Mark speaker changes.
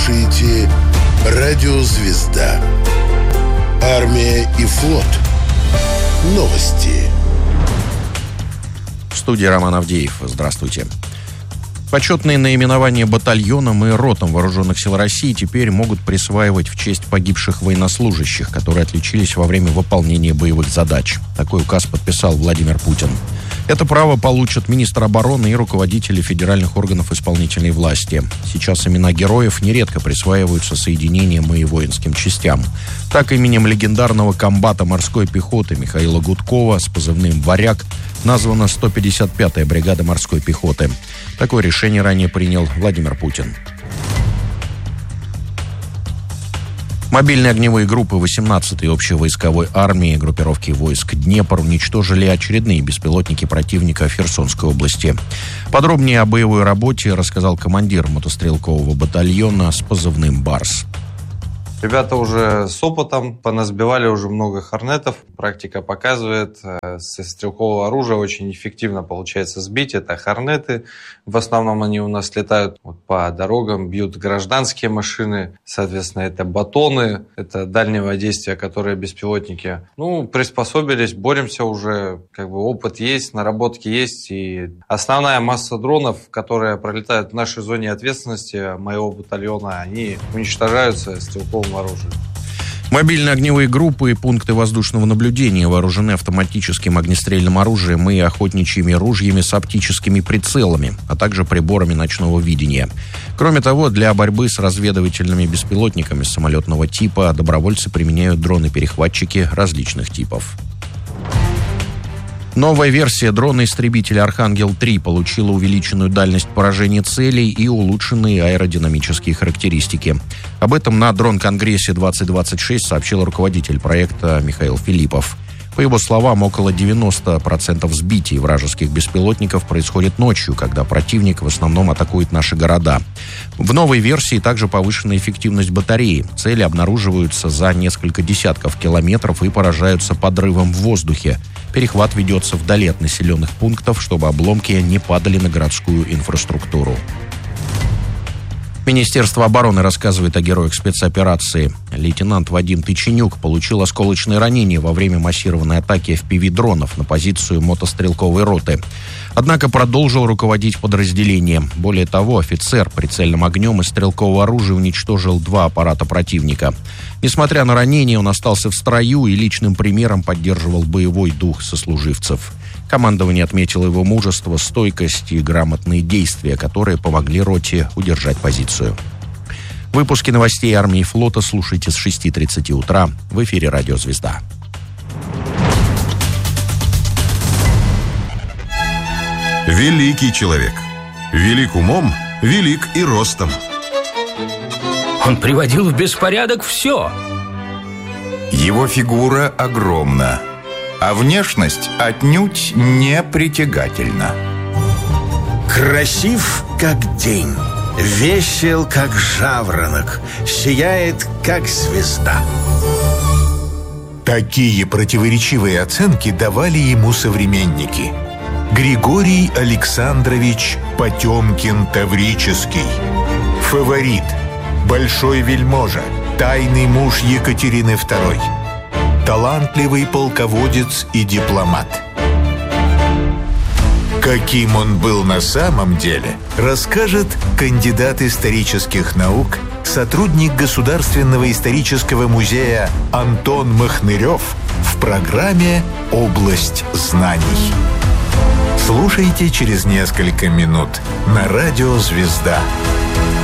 Speaker 1: слушаете «Радио Звезда». Армия и флот. Новости.
Speaker 2: В студии Роман Авдеев. Здравствуйте. Почетные наименования батальонам и ротам Вооруженных сил России теперь могут присваивать в честь погибших военнослужащих, которые отличились во время выполнения боевых задач. Такой указ подписал Владимир Путин. Это право получат министр обороны и руководители федеральных органов исполнительной власти. Сейчас имена героев нередко присваиваются соединениям и воинским частям. Так, именем легендарного комбата морской пехоты Михаила Гудкова с позывным «Варяг» названа 155-я бригада морской пехоты. Такое решение ранее принял Владимир Путин. Мобильные огневые группы 18-й общевойсковой армии группировки войск «Днепр» уничтожили очередные беспилотники противника в Херсонской области. Подробнее о боевой работе рассказал командир мотострелкового батальона с позывным «Барс».
Speaker 3: Ребята уже с опытом, понасбивали уже много хорнетов. Практика показывает, со стрелкового оружия очень эффективно получается сбить. Это хорнеты. В основном они у нас летают по дорогам, бьют гражданские машины. Соответственно, это батоны, это дальнего действия, которые беспилотники. Приспособились, боремся уже. Опыт есть, наработки есть. И основная масса дронов, которые пролетают в нашей зоне ответственности моего батальона, они уничтожаются стрелковым оружием.
Speaker 2: Мобильные огневые группы и пункты воздушного наблюдения вооружены автоматическим огнестрельным оружием и охотничьими ружьями с оптическими прицелами, а также приборами ночного видения. Кроме того, для борьбы с разведывательными беспилотниками самолетного типа добровольцы применяют дроны-перехватчики различных типов. Новая версия дрона-истребителя «Архангел-3» получила увеличенную дальность поражения целей и улучшенные аэродинамические характеристики. Об этом на дрон-конгрессе 2026 сообщил руководитель проекта Михаил Филиппов. По его словам, около 90% сбитий вражеских беспилотников происходит ночью, когда противник в основном атакует наши города. В новой версии также повышена эффективность батареи. Цели обнаруживаются за несколько десятков километров и поражаются подрывом в воздухе. Перехват ведется вдали от населенных пунктов, чтобы обломки не падали на городскую инфраструктуру. Министерство обороны рассказывает о героях спецоперации. Лейтенант Вадим Тыченюк получил осколочные ранения во время массированной атаки FPV-дронов на позицию мотострелковой роты. Однако продолжил руководить подразделением. Более того, офицер прицельным огнем из стрелкового оружия уничтожил 2 аппарата противника. Несмотря на ранения, он остался в строю и личным примером поддерживал боевой дух сослуживцев. Командование отметило его мужество, стойкость и грамотные действия, которые помогли роте удержать позицию. Выпуски новостей армии и флота слушайте с 6:30 утра в эфире «Радио Звезда».
Speaker 4: Великий человек. Велик умом, велик и ростом.
Speaker 5: Он приводил в беспорядок все.
Speaker 6: Его фигура огромна, а внешность отнюдь не притягательна.
Speaker 7: Красив, как день, весел, как жаворонок, сияет, как звезда.
Speaker 8: Такие противоречивые оценки давали ему современники. Григорий Александрович Потемкин-Таврический. Фаворит, большой вельможа, тайный муж Екатерины II. Талантливый полководец и дипломат. Каким он был на самом деле, расскажет кандидат исторических наук, сотрудник Государственного исторического музея Антон Махнырев в программе «Область знаний». Слушайте через несколько минут на «Радио Звезда».